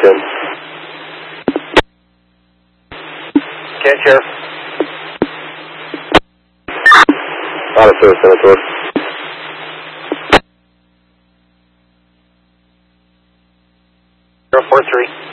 10. Can Sheriff. Out of service, Senator. 043.